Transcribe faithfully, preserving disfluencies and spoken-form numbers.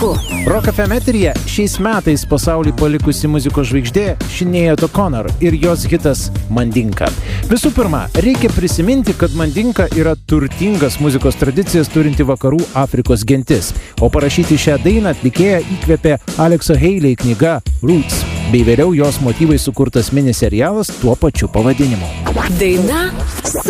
laiku. Rock F M eteryje šiais metais pasaulį palikusi muzikos žvaigždė Sinead O'Connor ir jos hitas Mandinka. Visų pirma, reikia prisiminti, kad Mandinka yra turtingas muzikos tradicijas turinti vakarų Afrikos gentis, o parašyti šią dainą atlikėją įkvėpė Alexo Haley knyga Roots, bei vėliau jos motyvai sukurtas miniserialas tuo pačiu pavadinimu. Daina